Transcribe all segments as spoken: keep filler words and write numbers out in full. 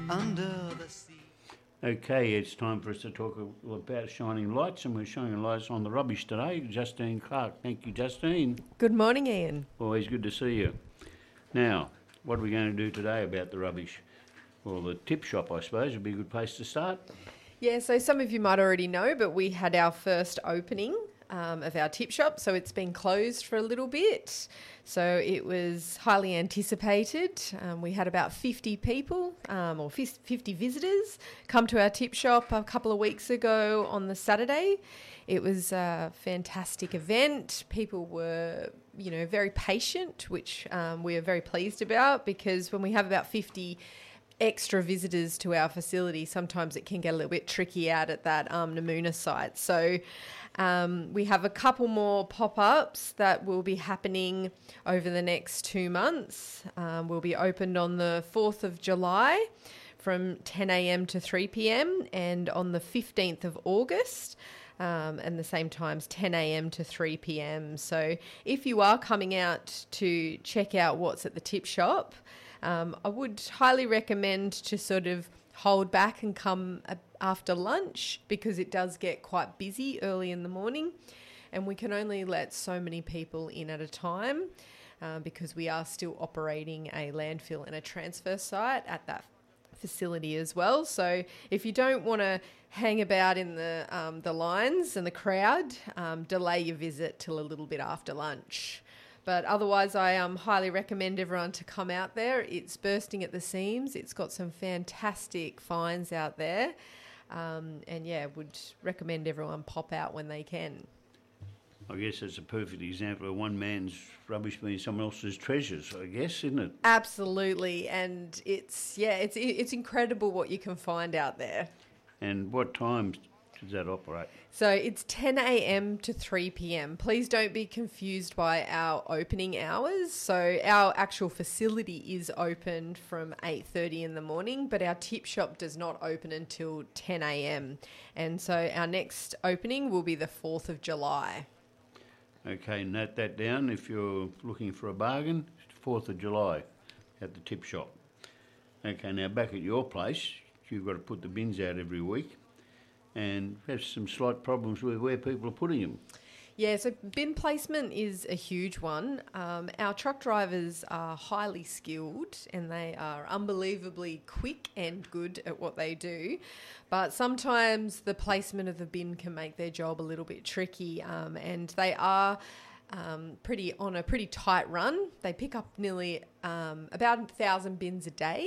under the sea. Okay, it's time for us to talk about shining lights, and we're shining lights on the rubbish today. Justine Clark. Thank you, Justine. Good morning, Ian. Always good to see you. Now, what are we going to do today about the rubbish? Well, the tip shop, I suppose, would be a good place to start. Yeah, so some of you might already know, but we had our first opening um, of our tip shop, so it's been closed for a little bit. So it was highly anticipated. Um, we had about fifty people um, or fifty visitors come to our tip shop a couple of weeks ago on the Saturday. It was a fantastic event. People were, you know, very patient, which um, we are very pleased about, because when we have about fifty extra visitors to our facility, sometimes it can get a little bit tricky out at that um, Namoona site. So um, we have a couple more pop-ups that will be happening over the next two months. Um, we'll be opened on the fourth of July from ten a.m. to three p.m. and on the fifteenth of August. Um, and the same times, ten a.m. to three p.m. So if you are coming out to check out what's at the tip shop, um, I would highly recommend to sort of hold back and come after lunch, because it does get quite busy early in the morning, and we can only let so many people in at a time uh, because we are still operating a landfill and a transfer site at that facility as well. So if you don't want to hang about in the um, the lines and the crowd, um, delay your visit till a little bit after lunch. But otherwise, I um, highly recommend everyone to come out there. It's bursting at the seams. It's got some fantastic finds out there. Um, and yeah, would recommend everyone pop out when they can. I guess it's a perfect example of one man's rubbish being someone else's treasures, I guess, isn't it? Absolutely. And it's, yeah, it's it's incredible what you can find out there. And what times does that operate? So it's ten a.m. to three p.m. Please don't be confused by our opening hours. So our actual facility is opened from eight thirty in the morning, but our tip shop does not open until ten a.m. And so our next opening will be the fourth of July. Okay, note that down. If you're looking for a bargain, fourth of July at the tip shop. Okay, now back at your place, you've got to put the bins out every week and have some slight problems with where people are putting them. Yeah, so bin placement is a huge one. Um, our truck drivers are highly skilled and they are unbelievably quick and good at what they do. But sometimes the placement of the bin can make their job a little bit tricky, um, and they are um, pretty on a pretty tight run. They pick up nearly um, about a thousand bins a day.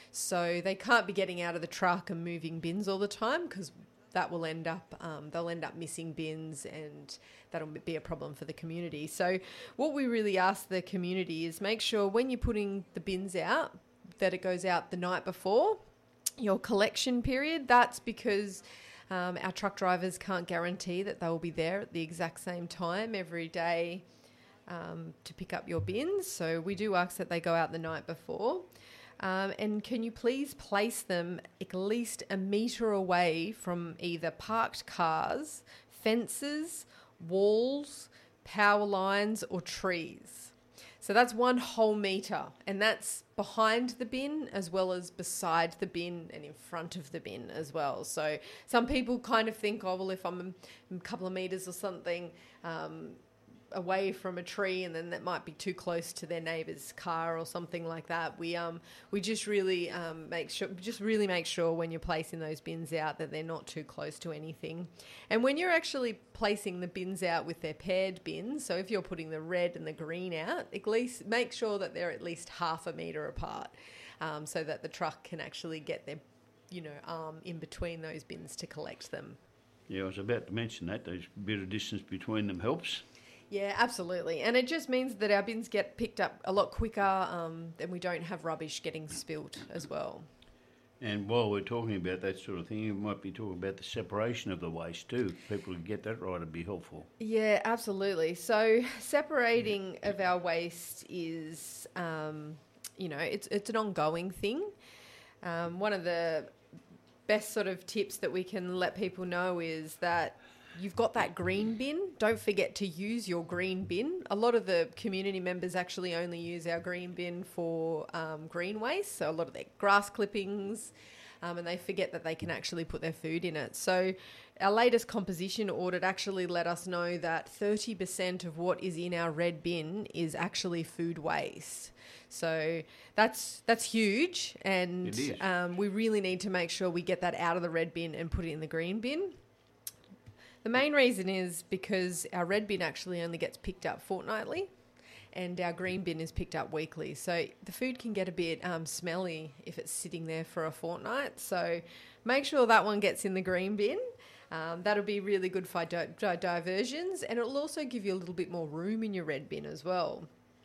So they can't be getting out of the truck and moving bins all the time, because that will end up, um, they'll end up missing bins, and that'll be a problem for the community. So what we really ask the community is make sure when you're putting the bins out, that it goes out the night before your collection period. That's because um, our truck drivers can't guarantee that they will be there at the exact same time every day um, to pick up your bins. So we do ask that they go out the night before. Um, and can you please place them at least a metre away from either parked cars, fences, walls, power lines or trees. So that's one whole metre, and that's behind the bin as well as beside the bin and in front of the bin as well. So some people kind of think, oh, well, if I'm a couple of metres or something um, away from a tree, and then that might be too close to their neighbour's car or something like that. We um we just really um make sure just really make sure when you're placing those bins out that they're not too close to anything. And when you're actually placing the bins out with their paired bins, so if you're putting the red and the green out, at least make sure that they're at least half a metre apart, um, so that the truck can actually get their you know arm in between those bins to collect them. Yeah, I was about to mention that. There's a bit of distance between them helps. Yeah, absolutely. And it just means that our bins get picked up a lot quicker, um, and we don't have rubbish getting spilt as well. And while we're talking about that sort of thing, you might be talking about the separation of the waste too. People who get that right would be helpful. Yeah, absolutely. So separating of our waste is, um, you know, it's it's an ongoing thing. Um, one of the best sort of tips that we can let people know is that you've got that green bin, don't forget to use your green bin. A lot of the community members actually only use our green bin for um, green waste, so a lot of their grass clippings, um, and they forget that they can actually put their food in it. So our latest composition audit actually let us know that thirty percent of what is in our red bin is actually food waste. So that's that's huge, and It is. um, we really need to make sure we get that out of the red bin and put it in the green bin. The main reason is because our red bin actually only gets picked up fortnightly, and our green bin is picked up weekly. So the food can get a bit um, smelly if it's sitting there for a fortnight. So make sure that one gets in the green bin. Um, that'll be really good for di- di- diversions, and it'll also give you a little bit more room in your red bin as well.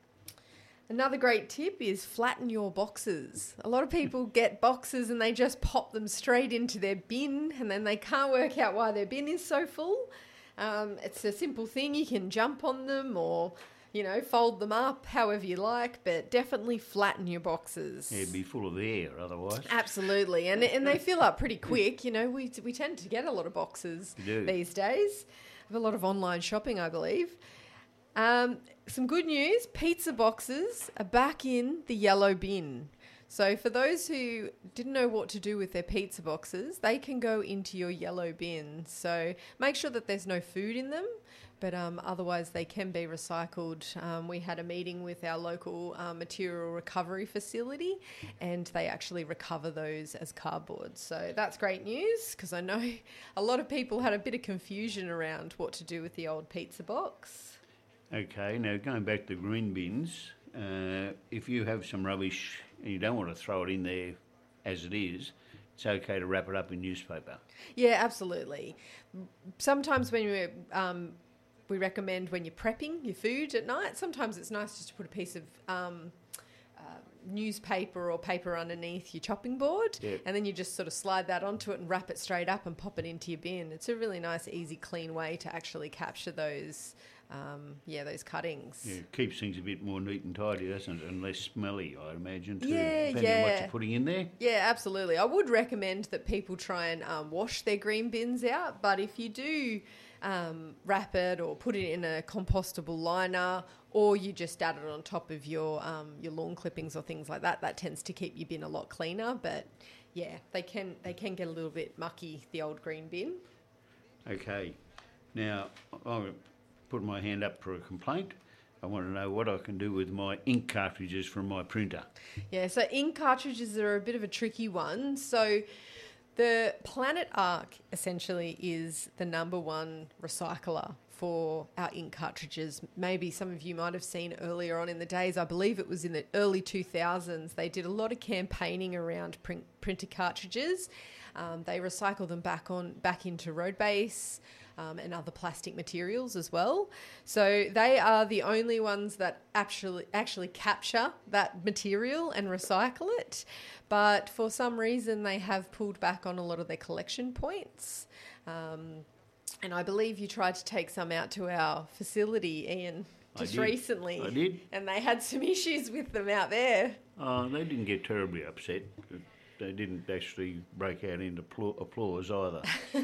Another great tip is flatten your boxes. A lot of people get boxes and they just pop them straight into their bin, and then they can't work out why their bin is so full. Um, it's a simple thing. You can jump on them or, you know, fold them up however you like, but definitely flatten your boxes. Yeah, it'd be full of air otherwise. Absolutely, and and they fill up pretty quick. You know, we we tend to get a lot of boxes You do. these days. I have a lot of online shopping, I believe. Um, some good news, pizza boxes are back in the yellow bin. So for those who didn't know what to do with their pizza boxes, they can go into your yellow bin. So make sure that there's no food in them, but um, otherwise they can be recycled. Um, we had a meeting with our local uh, material recovery facility, and they actually recover those as cardboard. So that's great news, because I know a lot of people had a bit of confusion around what to do with the old pizza box. Okay, now going back to green bins, uh, if you have some rubbish and you don't want to throw it in there as it is, it's okay to wrap it up in newspaper. Yeah, absolutely. Sometimes when we um, we recommend when you're prepping your food at night, sometimes it's nice just to put a piece of um, uh, newspaper or paper underneath your chopping board, Yeah. and then you just sort of slide that onto it and wrap it straight up and pop it into your bin. It's a really nice, easy, clean way to actually capture those, um, yeah, those cuttings. Yeah, it keeps things a bit more neat and tidy, doesn't it? And less smelly, I'd imagine, too. Yeah, depending on what yeah. you're putting in there. Yeah, absolutely. I would recommend that people try and um, wash their green bins out, but if you do um, wrap it or put it in a compostable liner, or you just add it on top of your um, your lawn clippings or things like that, that tends to keep your bin a lot cleaner. But yeah, they can they can get a little bit mucky, the old green bin. Okay, now I'll put my hand up for a complaint. I want to know what I can do with my ink cartridges from my printer. Yeah, so ink cartridges are a bit of a tricky one. So the Planet Arc essentially is the number one recycler for our ink cartridges. Maybe some of you might have seen earlier on in the days, I believe it was in the early two thousands, they did a lot of campaigning around print, printer cartridges. Um, they recycle them back on back into road base, Um, and other plastic materials as well. So they are the only ones that actually actually capture that material and recycle it. But for some reason, they have pulled back on a lot of their collection points. Um, and I believe you tried to take some out to our facility, Ian, I just did. recently. I did. And they had some issues with them out there. Oh, they didn't get terribly upset. They didn't actually break out into pl- applause either.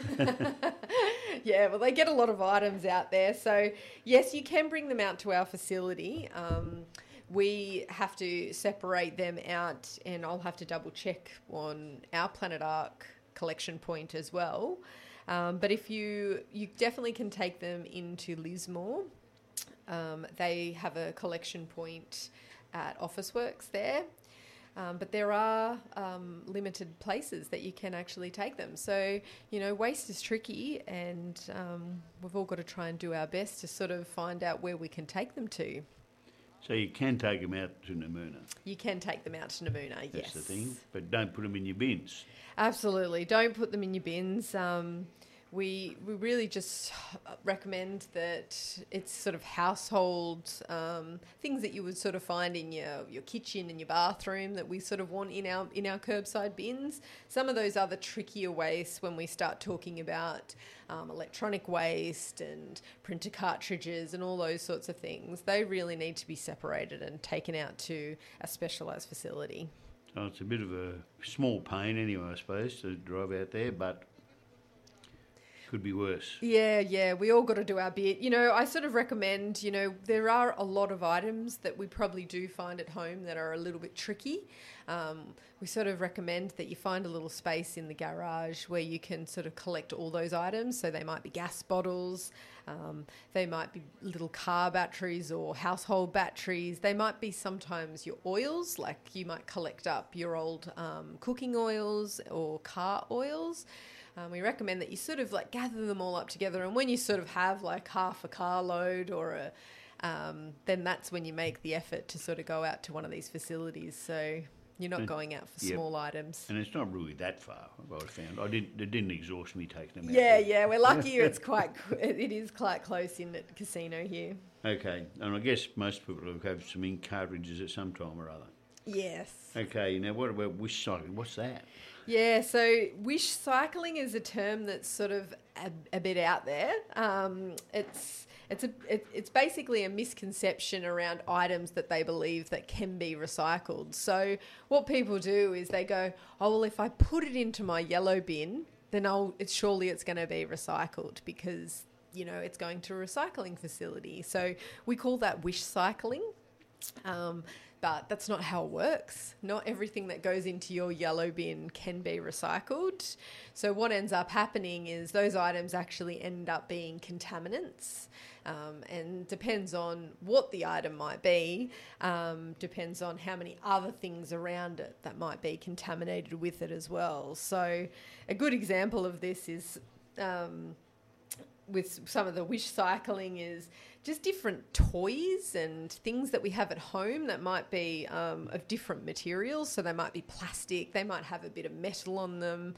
Yeah, well, they get a lot of items out there. So, yes, you can bring them out to our facility. Um, we have to separate them out, and I'll have to double check on our Planet Arc collection point as well. Um, but if you, you definitely can take them into Lismore. Um, they have a collection point at Officeworks there. Um, but there are um, limited places that you can actually take them. So, you know, waste is tricky, and um, we've all got to try and do our best to sort of find out where we can take them to. So you can take them out to Namoona. You can take them out to Namoona, yes. That's the thing. But don't put them in your bins. Absolutely. Don't put them in your bins. Um, we we really just recommend that it's sort of household um, things that you would sort of find in your, your kitchen and your bathroom that we sort of want in our in our curbside bins. Some of those other trickier waste, when we start talking about um, electronic waste and printer cartridges and all those sorts of things, they really need to be separated and taken out to a specialised facility. So it's a bit of a small pain anyway, I suppose, to drive out there, but Could be worse. Yeah, yeah, we all got to do our bit. You know, I sort of recommend, you know, there are a lot of items that we probably do find at home that are a little bit tricky. Um, we sort of recommend that you find a little space in the garage where you can sort of collect all those items. So they might be gas bottles, um, they might be little car batteries or household batteries. They might be sometimes your oils, like you might collect up your old um, cooking oils or car oils. Um, we recommend that you sort of like gather them all up together, and when you sort of have like half a car load or a, um, then that's when you make the effort to sort of go out to one of these facilities. So you're not going out for Yep. small items. And it's not really that far, I found. I didn't, it didn't exhaust me taking them out. Yeah, there. yeah, we're lucky. It's quite, it it is quite close in at the casino here. Okay, and I guess most people will have some ink cartridges at some time or other. Yes. Okay, now what about wish cycling? What's that? Yeah, so wish cycling is a term that's sort of a, a bit out there. Um, it's it's a it, it's basically a misconception around items that they believe that can be recycled. So what people do is they go, oh well, if I put it into my yellow bin, then I'll it's surely it's going to be recycled because you know it's going to a recycling facility. So we call that wish cycling. Um, But that's not how it works. Not everything that goes into your yellow bin can be recycled. So what ends up happening is those items actually end up being contaminants. Um, and depends on what the item might be, um, depends on how many other things around it that might be contaminated with it as well. So a good example of this is... Um, with some of the wish cycling is just different toys and things that we have at home that might be um, of different materials. So they might be plastic, they might have a bit of metal on them,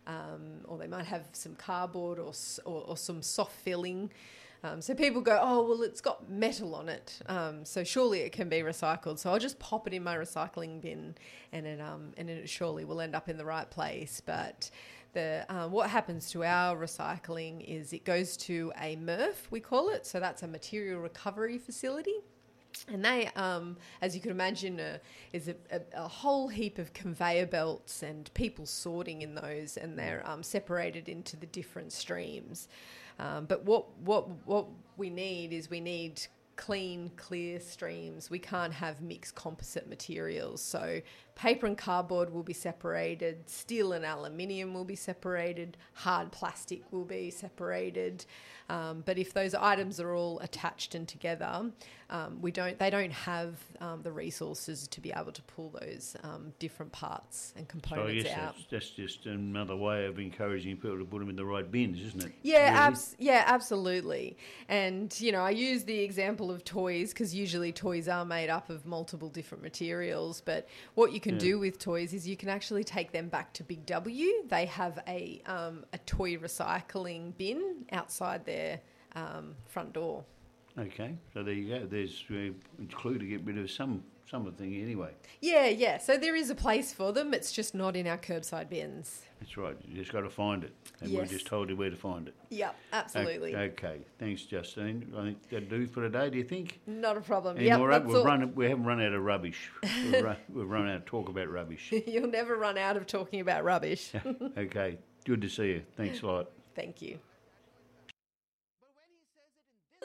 um, or they might have some cardboard or, or, or some soft filling. Um, so people go, oh, well, it's got metal on it, um, so surely it can be recycled. So I'll just pop it in my recycling bin and it, um, and it surely will end up in the right place. But the um, what happens to our recycling is it goes to a M R F, we call it. So that's a material recovery facility. And they, um, as you can imagine, uh, is a, a, a whole heap of conveyor belts and people sorting in those, and they're um, separated into the different streams. Um, but what what what we need is we need clean, clear streams. We can't have mixed composite materials. So paper and cardboard will be separated, steel and aluminium will be separated, hard plastic will be separated. Um, but if those items are all attached and together, um, we don't. They don't have um, the resources to be able to pull those um, different parts and So I components guess out. that's, that's just another way of encouraging people to put them in the right bins, isn't it? Yeah, Really? abs- yeah, absolutely. And, you know, I use the example of toys because usually toys are made up of multiple different materials. But what you can Yeah. do with toys is you can actually take them back to Big W. They have a, um, a toy recycling bin outside their um, front door. Okay, so there you go. There's a clue to get rid of some some of the thing anyway. Yeah, yeah. So there is a place for them. It's just not in our curbside bins. That's right. You just got to find it, and Yes. we've just told you where to find it. Yep, absolutely. O- Okay, thanks, Justine. I think that'll do for today. Do you think? Not a problem. Any Yep, more rub- that's we've all. run. We haven't run out of rubbish. We've, run, we've run out of talk about rubbish. You'll never run out of talking about rubbish. Okay, good to see you. Thanks a lot. Thank you.